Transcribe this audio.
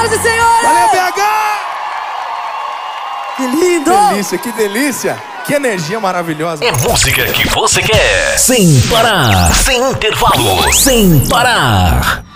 Senhoras e senhores! Valeu, BH! Que lindo! Que delícia, que delícia! Que energia maravilhosa! É música que você quer. Sem parar, sem intervalo, sem parar.